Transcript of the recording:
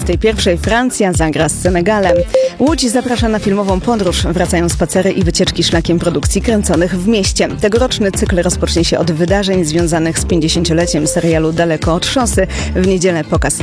21:00 Francja zagra z Senegalem. Łódź zaprasza na filmową podróż. Wracają spacery i wycieczki szlakiem produkcji kręconych w mieście. Tegoroczny cykl rozpocznie się od wydarzeń związanych z 50-leciem serialu Daleko od szosy. W niedzielę pokaz